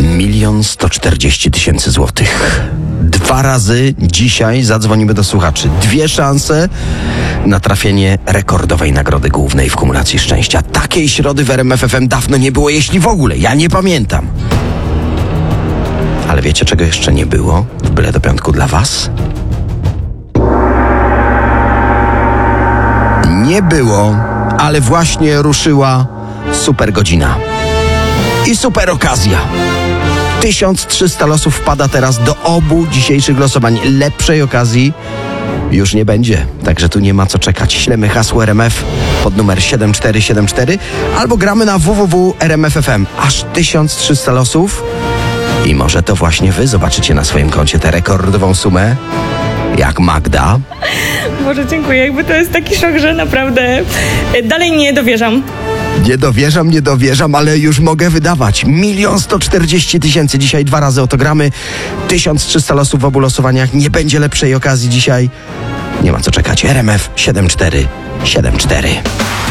1 140 000 złotych. 2 razy dzisiaj zadzwonimy do słuchaczy. 2 szanse na trafienie rekordowej nagrody głównej w kumulacji szczęścia. Takiej środy w RMF FM dawno nie było, jeśli w ogóle. Ja nie pamiętam. Ale wiecie, czego jeszcze nie było w Byle do Piątku dla was? Nie było, ale właśnie ruszyła super godzina. I super okazja. 1300 losów wpada teraz do obu dzisiejszych losowań. Lepszej okazji już nie będzie. Także tu nie ma co czekać. Ślemy hasło RMF pod numer 7474 albo gramy na www.rmf.fm. Aż 1300 losów. I może to właśnie wy zobaczycie na swoim koncie tę rekordową sumę. Jak Magda. Boże, dziękuję. Jakby to jest taki szok, że naprawdę dalej nie dowierzam. Nie dowierzam, ale już mogę wydawać. 1 140 000. Dzisiaj 2 razy o to gramy. 1300 losów w obu losowaniach. Nie będzie lepszej okazji dzisiaj. Nie ma co czekać. RMF 7474.